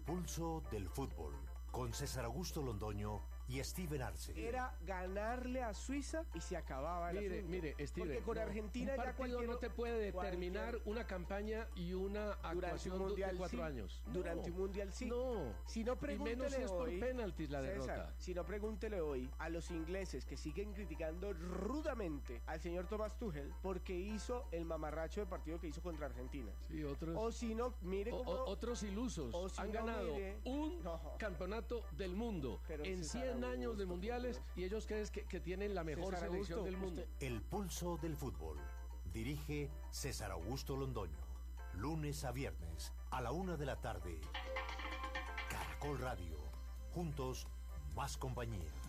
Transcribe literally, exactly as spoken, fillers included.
pulso del fútbol, con César Augusto Londoño y Steven Arce. Era ganarle a Suiza y se acababa el Mire, asunto. mire, Steven, porque con no, Argentina un ya partido cualquier, no te puede determinar cualquier, una campaña y una actuación un mundial, de cuatro sí. años. Durante no, un mundial sí. No. Si no, pregúntele y menos si es por hoy, penaltis la César, derrota. si no, pregúntele hoy a los ingleses que siguen criticando rudamente al señor Thomas Tuchel porque hizo el mamarracho de partido que hizo contra Argentina. Sí, otros. O si no, mire o, cómo, o, otros ilusos o si han no, ganado mire, un no. campeonato del mundo Pero en César cien años Augusto, de mundiales pero... y ellos creen que, que tienen la mejor César selección Augusto, del mundo. usted... El pulso del fútbol. Dirige César Augusto Londoño. Lunes a viernes a la una de la tarde. Caracol Radio. Juntos, más compañía.